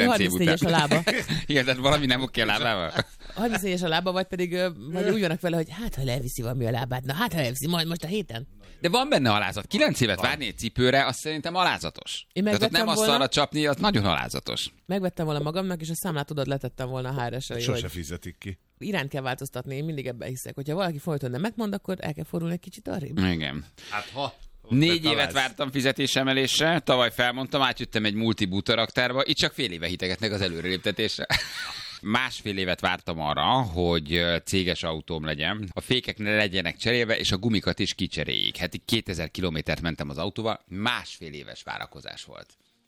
év után. 34-es a lába. Igen, tehát valami nem oké a lábával. 34-es a lába, vagy pedig vagy úgy vannak vele, hogy hát ha leviszi valami a lábát, na hát ha leviszi majd most a héten. De van benne alázat. 9 évet várni egy cipőre, az szerintem alázatos. Tehát ott nem asztalra csapni, az nagyon alázatos. Megvettem volna magamnak, és a számlát oda letettem volna a HR-esre. Sose fizetik ki. Irányt kell változtatni, én mindig ebben hiszek. Hogyha valaki folyton nemet mond, akkor el kell fordulni egy kicsit arrébb. Igen. Hát ha... 4 évet vártam fizetésemelésre, tavaly felmondtam, átjöttem egy multibútaraktárba, itt csak fél éve hitegetnek az előreléptetésre. Másfél évet vártam arra, hogy céges autóm legyen, a fékek ne legyenek cserélve, és a gumikat is kicseréljék. Hát így 2000 kilométert mentem az autóval, másfél éves várakozás volt.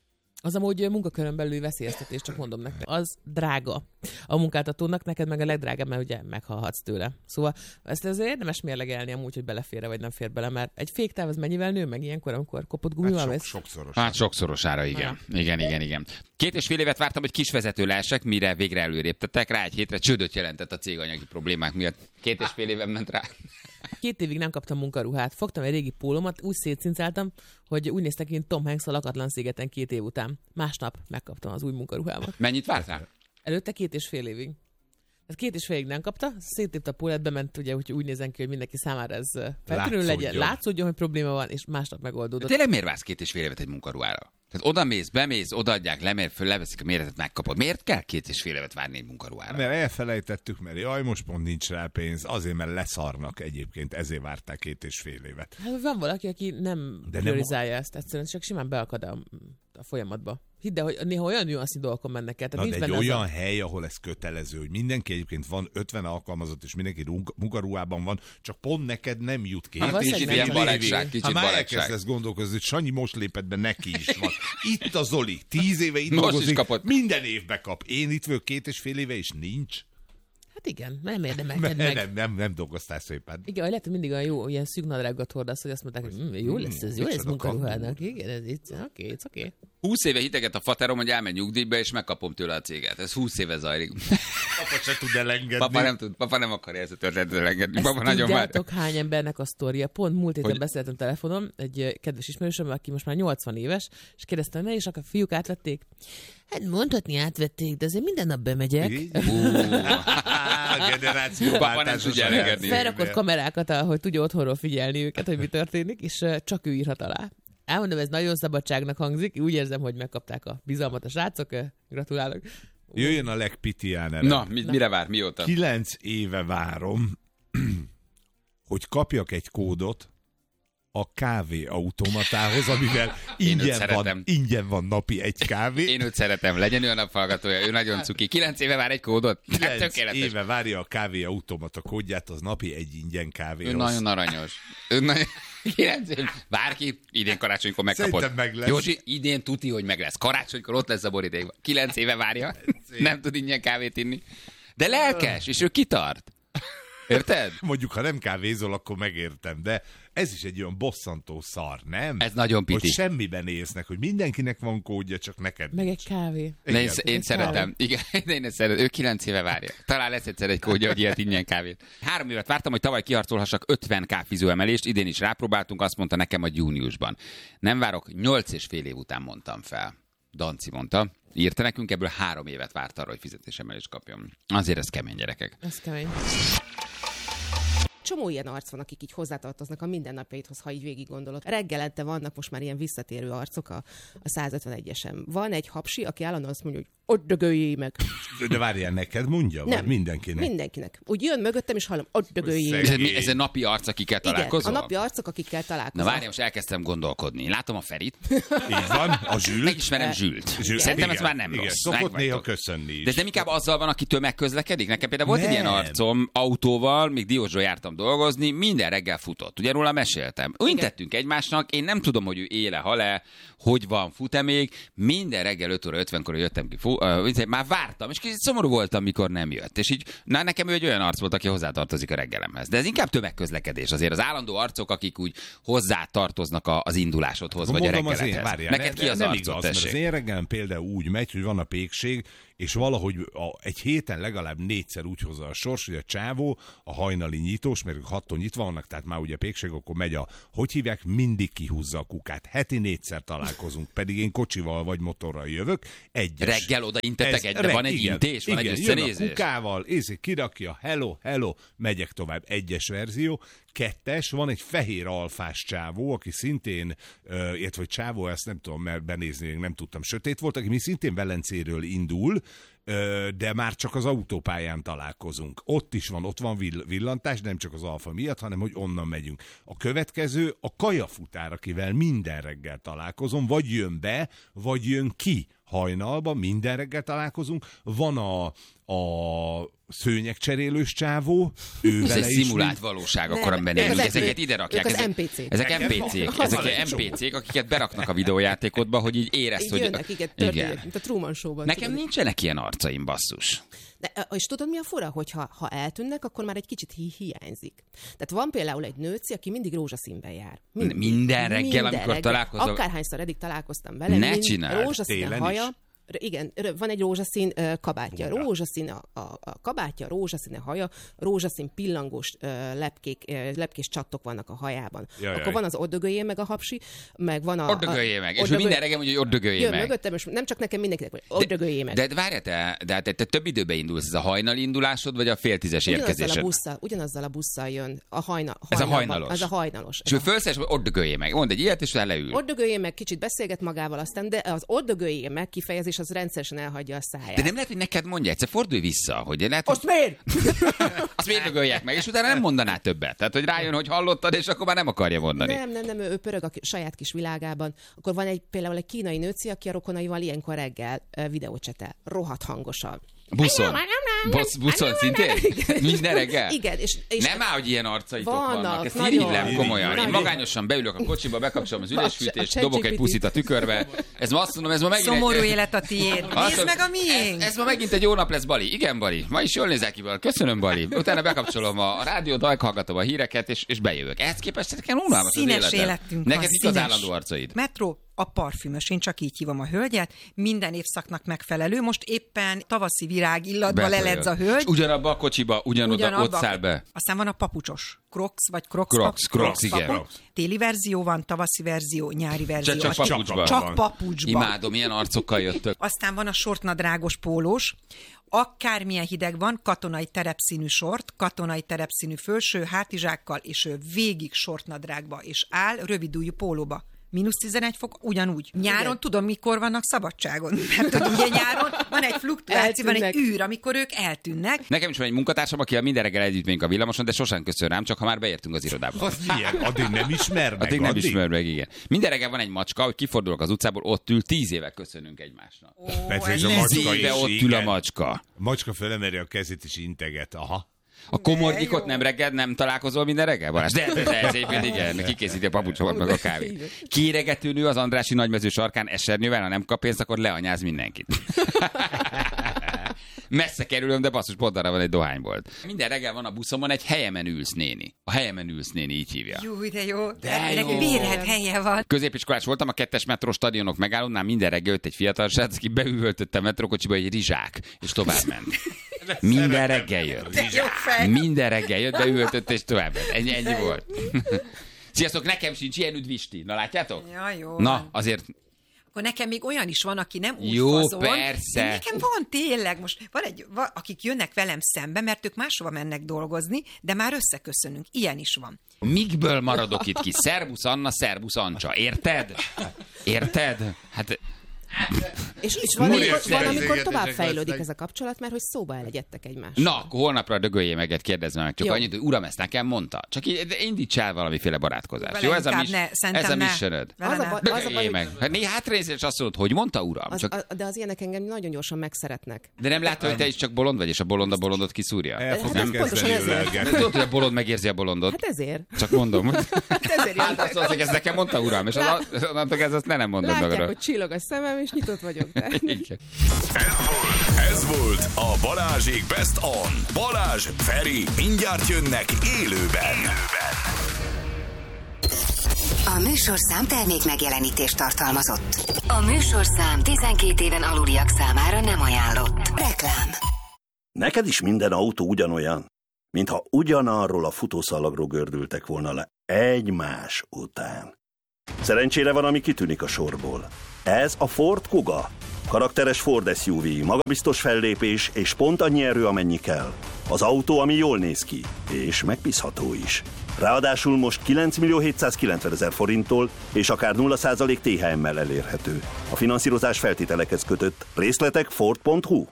Az amúgy munkakörön belüli veszélyeztetés, csak mondom nektek. Az drága a munkáltatónak, neked meg a legdrágább, mert ugye meghalhatsz tőle. Szóval ezt azért érdemes mérlegelni amúgy, hogy belefér vagy nem fér bele, mert egy féktáv az mennyivel nő meg ilyenkor, amikor kopott gumival mész? Sokszorosára. Hát sokszorosára, igen. Igen. 2,5 évet vártam, hogy kisvezető lehessek, mire végre előréptettek. Rá egy hétre csődöt jelentett a cég anyagi problémák miatt. 2,5 éven ment rá. 2 évig nem kaptam munkaruhát. Fogtam egy régi pólómat, úgy szétszincáltam, hogy úgy néztek, mint Tom Hanks a Lakatlan szigeten 2 év után. Másnap megkaptam az új munkaruhámat. Mennyit vártál? Előtte 2,5 évig. Tehát 2,5 évig nem kapta, széttépte a pólát, bement, ugye, hogy úgy nézen ki, hogy mindenki számára ez feltűnő legyen. Látszódjon, hogy probléma van, és másnap megoldódott. Tényleg miért vársz 2,5 évet egy munkaruhára? Tehát odamész, bemész, odaadják, lemér föl, leveszik a méretet, megkapod. Miért kell 2,5 évet várni egy munkaruhára? Mert elfelejtettük, mert jaj, most pont nincs rá pénz, azért, mert leszarnak egyébként, ezért várták 2,5 évet. Hát van valaki, aki nem priorizálja ezt, egyszerűen csak simán beakad a folyamatba. Hidd el, hogy néha olyan nüansznyi dolgokon mennek el. Na, de egy olyan hely, ahol ez kötelező, hogy mindenki egyébként van 50 alkalmazott, és mindenki munkaruhában van, csak pont neked nem jut ki. Kicsit ilyen balagság, Ha már elkezdesz gondolkozni, hogy Sanyi most lépett be, neki is van. Itt a Zoli, 10 éve itt dolgozik, minden évbe kap. Én itt vagyok 2,5 éve, és nincs. Hát igen, nem érdemelted meg. Nem dolgoztál szépen. Igen, lehet, hogy mindig olyan jó, ilyen szűknadrágot hordasz, hogy azt mondták, hogy jó lesz ez, jó lesz munkaruhának. Igen, ez oké. 20 éve hiteget a faterom, hogy elmegy nyugdíjba, és megkapom tőle a céget. Ez 20 éve zajlik. Papa se tud elengedni. Papa nem tud, papa nem akarja ezt a történetet elengedni. Ezt Papa nagyon vár. Tudjátok, hány embernek a sztoria? Pont múlt héten beszéltem telefonon egy kedves ismerősöm, aki most már 80 éves, és kérdeztem, és akkor a fiúk átvették? Hát mondhatni átvették, de azért minden nap bemegyek. Papa nem tudja elengedni. Felrakott kamerákat, hogy tudja otthonról figyelni őket, hogy mi történik, és csak ő írhat alá. Elmondom, ez nagyon szabadságnak hangzik, úgy érzem, hogy megkapták a bizalmat a srácok, gratulálok. Jöjjön a legpitián erre. Na, mire vár, mióta? 9 éve várom, hogy kapjak egy kódot a kávéautomatához, amivel ingyen van napi egy kávé. Én őt szeretem, legyen ő a naphallgatója, ő nagyon cuki. 9 éve vár egy kódot? 9 éve várja a kávéautomata kódját, az napi egy ingyen kávéhoz. Ő nagyon aranyos. 9 év. Bárki, idén karácsonykor megkapod. Szerintem meg lesz. Józsi, idén tuti, hogy meg lesz. Karácsonykor ott lesz a borítékban. 9 éve várja, nem tud ingyen kávét inni. De lelkes, és ő kitart. Érted? Mondjuk, ha nem kávézol, akkor megértem, de ez is egy olyan bosszantó szar, nem? Ez nagyon piti. Hogy semmiben észnek, hogy mindenkinek van kódja, csak neked meg egy kávé. Én szeretem. Igen, én ezt szeretem. Ő 9 éve várja. Talán lesz egyszer egy kódja, hogy ilyet ingyen kávét. 3 évet vártam, hogy tavaly kiharcolhassak 50k fizetőemelést, idén is rápróbáltunk, azt mondta nekem a júniusban. Nem várok, 8,5 év után mondtam fel. Danci mondta. Írta nekünk, ebből 3 évet várt arra, hogy fizetésemelést kapjon. Azért ez kemény, gyerekek. Ez kemény. Csomó ilyen arc van, akik így hozzátartoznak a mindennapjaidhoz, ha így végig gondolod. Reggelente vannak most már ilyen visszatérő arcok a 151-esen. Van egy hapsi, aki állandóan azt mondja, hogy ott dögöljél meg. De várjál, neked mondja? Nem, vagy mindenkinek? Mindenkinek. Úgy jön mögöttem, és hallom, ott dögöljél meg. Ez a napi arc, akikkel találkozol? Igen, a napi arcok, akikkel találkozol. Na várjál, most elkezdtem gondolkodni. Látom a Ferit. Így van, a Zsült. Megismerem Zsült. Szerintem ez már nem rossz. Szokott néha köszönni is. De ez nem inkább azzal van, aki tömegközlekedik? Nekem például volt egy ilyen arcom autóval, még Diósról jártam dolgozni, minden reggel futott. Ugye róla meséltem. Úgy tettünk egymásnak, én nem tudom, hogy ő éle, hal-e, hogy van, fut-e még. Minden reggel 5 óra 50-kor jöttem ki. Már vártam, és kicsit szomorú voltam, mikor nem jött. És így, nekem ő egy olyan arc volt, aki hozzátartozik a reggelemhez. De ez inkább tömegközlekedés. Azért az állandó arcok, akik úgy hozzátartoznak az indulásodhoz, vagy a reggelethez. Neked ki az arcot, tessék? Az én reggelem például úgy megy, hogy van a pékség, és valahogy egy héten legalább 4-szer úgy hozza a sors, hogy a csávó, a hajnali nyitós, mert 6-tól nyitva vannak, tehát már ugye pékség, akkor megy hogy hívják, mindig kihúzza a kukát. Heti 4-szer találkozunk, pedig én kocsival vagy motorral jövök. Reggel odaintetek de van egy intés, van egy összenézés. Jön a kukával, kirakja, hello, megyek tovább. 1-es verzió. 2-es, van egy fehér alfás csávó, aki szintén, illetve csávó, ezt nem tudom, mert benézni még nem tudtam, sötét volt, aki mi szintén Velencéről indul, de már csak az autópályán találkozunk. Ott van villantás, nem csak az alfa miatt, hanem hogy onnan megyünk. A következő a kajafutár, akivel minden reggel találkozom, vagy jön be, vagy jön ki hajnalba, minden reggel találkozunk. Van a szőnyegcserélős csávó, ez egy szimulált valóság, akkor amiben élünk. Ezeket ide rakják. Ezek NPC-k. Ezek NPC-k, akiket beraknak a videójátékodba, hogy így érezd, hogy... Jönnek, igen, mint a Truman Show-ban. Nekem nincsenek ilyen arcaim, basszus. És tudod, mi a fura? Hogy ha eltűnnek, akkor már egy kicsit hiányzik. Tehát van például egy nőci, aki mindig rózsaszínben jár. Minden reggel, amikor találkozom. Akárhányszor eddig találkoztam vele. Ne csináld. Rózsaszín haja. Igen, van egy rózsaszín kabátja. Rózsaszín a kabátja, rózsaszín a haja, rózsaszín pillangós lepkés csattok vannak a hajában. Akkor van az oddögöljé meg a hapsi, meg van a... Oddögöljé meg. És minden reggel mondja, hogy oddögöljé meg. Mögöttem, és nem csak nekem, mindenkinek, hogy oddögöljé meg. De várjál, te több időben indulsz. Ez a hajnali indulásod, vagy a fél 10-es érkezésed? Ugyanazzal a busszal jön. Ez a hajnalos. Ez a hajnalos. És ő fölszáll, hogy oddögöljé meg. Mondd egy ilyet, és leül. Oddögöljé meg, kicsit beszélget magával, aztán, de az oddögöljé meg kifejezés az rendszeresen elhagyja a száját. De nem lehet, hogy neked mondja, egyszer fordulj vissza, hogy lehet... Azt miért? Azt miért dögöljek meg, és utána nem mondaná többet. Tehát, hogy rájön, hogy hallottad, és akkor már nem akarja mondani. Nem, ő pörög a saját kis világában. Akkor van például egy kínai nőci, aki a rokonaival ilyenkor reggel videócsetel. Rohadt hangosan. Buszon szintén? Minden reggel? Igen. És nem áll, hogy ilyen arcaitok vannak. Ezt irigylem komolyan. Én magányosan beülök a kocsiba, bekapcsolom az ülésfűtést, dobok egy puszit a tükörbe. Ez ma azt mondom, ez ma megint... Szomorú élet a tiéd. Nézd meg a miénk. Ez ma megint egy jó nap lesz, Bali. Igen, Bali. Ma is jól nézel ki, Bali. Köszönöm, Bali. Utána bekapcsolom a rádiót, hallgatom a híreket, és bejövök. Ehhez képest nekem unalmas az életem. Színes életünk neked van, itt az állandó arcaid. Metró, a parfümös, én csak így hívom a hölgyet, minden évszaknak megfelelő, most éppen tavaszi virág illatba leledz a hölgy. És ugyanabba a kocsiba, ugyanoda ott száll be. Aztán van a papucsos, Crocs vagy Crocs, igen. Téli verzió van, tavaszi verzió, nyári verzió. Csak papucsban. Imádom, ilyen arcokkal jöttök. Aztán van a sortnadrágos pólós, akármilyen hideg van, katonai terepszínű sort, katonai terepszínű fölső, hátizsákkal, és ő végig sortnadrágba, és áll rövidújú pólóba. -11 fok, ugyanúgy. Nyáron igen. Tudom, mikor vannak szabadságon. Mert ugye nyáron van egy fluktuáció, van egy űr, amikor ők eltűnnek. Nekem is van egy munkatársam, akivel minden reggel együtt megyünk a villamoson, de sosem köszön rám, csak ha már beértünk az irodába. Az milyen? Addig nem ismer meg. Addig nem ismer meg, igen. Minden reggel van egy macska, hogy kifordulok az utcából, ott ül, 10 éve köszönünk egymásnak. Persze, és a macska is, ott ül a macska. A macska felemeri a kezét és integet. Aha. A komornyikot nem reggel, nem találkozol minden reggel, Balázs? De ez éppen igen, kikészíti a papucsomat meg a kávét. Kéregető nő az Andrássy Nagymező sarkán esernyővel, ha nem kap pénzt, akkor leanyáz mindenkit. Messze kerülöm, de basszus, pont arra van egy dohánybolt. Minden reggel van a buszomon egy helyemen ülsz néni. A helyemen ülsz néni, így hívja. Jó, de jó. Neki bérelt helye van. Középiskolás voltam, a 2-es metró stadionok megállónál minden reggel jött egy fiatal srác, aki beüvöltötte a metrókocsiba egy rizsák, és tovább ment. Minden reggel jött. Minden reggel jött, beüvöltötte, és tovább ment. Ennyi volt. Sziasztok, nekem sincs ilyen üdvisti. Na, látjátok? Ja, jó. Na, azért... Akkor nekem még olyan is van, aki nem úgy jó, fazon. Persze. De nekem van tényleg. Most van akik jönnek velem szembe, mert ők máshova mennek dolgozni, de már összeköszönünk. Ilyen is van. Mikből maradok itt ki? Szerbusz Anna, szerbusz Ancsa. Érted? Hát... És van, amikor tovább fejlődik ez a kapcsolat, mert hogy szóba elegyedtek egymással. Na, akkor holnapra dögöljé meg, kérdezzem meg csak jó. Annyit, hogy uram, ezt nekem mondta. Csak indíts el valamiféle barátkozást. Vele jó, ez a missionöd. Dögöljé meg. Hátranézés és azt mondod, hogy mondta, uram. De az ilyenek engem nagyon gyorsan megszeretnek. De nem látod, hogy te is csak bolond vagy, és a bolondot kiszúrja? Pontosan ezért. Tudod, hogy a bolond megérzi a bolondot. Hát ezért. Csak mondom. Hát ezért azt mondod, hogy ez nekem mondta, uram, és onnantól ez azt nem mondod magadra. Látják, hogy csillog a szemem, és nyitott vagyok. Ez volt a Balázsék Best On. Balázs, Feri, mindjárt jönnek élőben. A műsorszám termék megjelenítést tartalmazott. A műsorszám 12 éven aluliak számára nem ajánlott. Reklám. Neked is minden autó ugyanolyan, mintha ugyanarról a futószalagról gördültek volna le egymás után. Szerencsére van, ami kitűnik a sorból. Ez a Ford Kuga. Karakteres Ford SUV, magabiztos fellépés és pont annyi erő, amennyi kell. Az autó, ami jól néz ki, és megbízható is. Ráadásul most 9.790.000 forinttól és akár 0% THM-mel elérhető. A finanszírozás feltételekhez kötött. Részletek Ford.hu.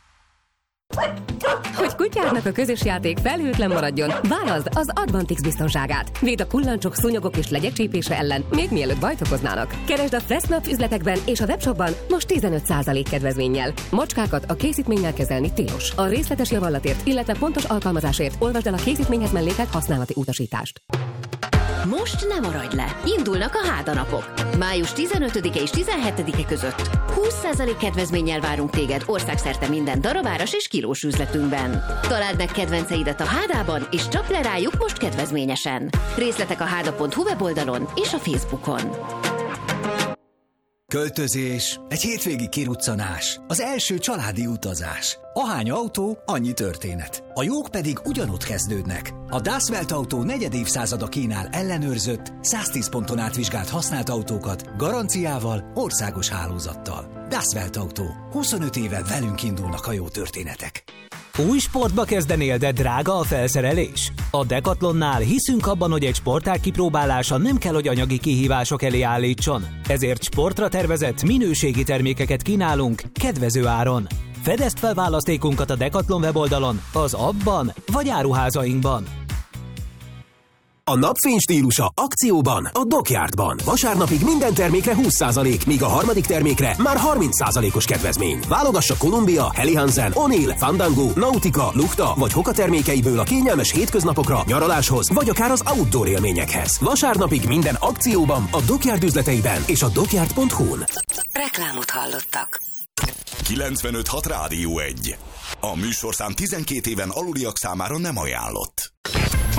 Hogy kutyádnak a közös játék felhőtlen maradjon, válaszd az Advantix biztonságát. Véd a kullancsok, szúnyogok és legyek csípése ellen, még mielőtt bajt okoznának. Keresd a Fressnapf üzletekben és a webshopban most 15% kedvezménnyel. Macskákat a készítménnyel kezelni tilos. A részletes javallatért, illetve pontos alkalmazásért olvasd el a készítményhez mellékelt használati utasítást. Most nem maradj le! Indulnak a hádanapok. Május 15-e és 17-e között 20% kedvezménnyel várunk téged országszerte minden darabáras és kilós üzletünkben. Találd meg kedvenceidet a Hádában, és csapd le rájuk most kedvezményesen. Részletek a háda.hu weboldalon és a Facebookon. Költözés, egy hétvégi kiruccanás, az első családi utazás. Ahány autó, annyi történet. A jók pedig ugyanott kezdődnek. A Das Welt Autó 4. évszázada kínál ellenőrzött, 110 ponton átvizsgált használt autókat, garanciával, országos hálózattal. Das Welt Autó. 25 éve velünk indulnak a jó történetek. Új sportba kezdenél, de drága a felszerelés? A Decathlonnál hiszünk abban, hogy egy sportág kipróbálása nem kell, hogy anyagi kihívások elé állítson. Ezért sportra tervezett minőségi termékeket kínálunk kedvező áron. Fedezd fel választékunkat a Decathlon weboldalon, az appban vagy áruházainkban. A napfény stílusa akcióban a Dockyardban. Vasárnapig minden termékre 20%, míg a harmadik termékre már 30%-os kedvezmény. Válogassa Columbia, Helly Hansen, O'Neill, Fandango, Nautica, Lukta vagy Hoka termékeiből a kényelmes hétköznapokra, nyaraláshoz vagy akár az outdoor élményekhez. Vasárnapig minden akcióban a Dockyard üzleteiben és a dockyard.hu-n. Reklámot hallottak. 95.6 Rádió 1. A műsorszám 12 éven aluliak számára nem ajánlott.